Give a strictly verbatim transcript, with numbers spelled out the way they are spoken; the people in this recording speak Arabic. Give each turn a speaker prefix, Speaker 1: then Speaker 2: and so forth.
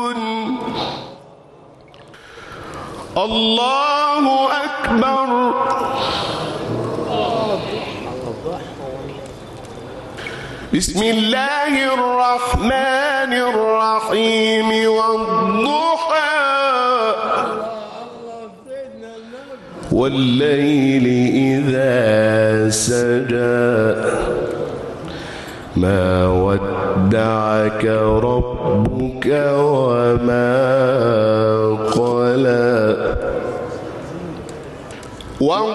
Speaker 1: الله أكبر. بسم الله الرحمن الرحيم والضحى والليل إذا سجى ما ودعك ربك وما قلى.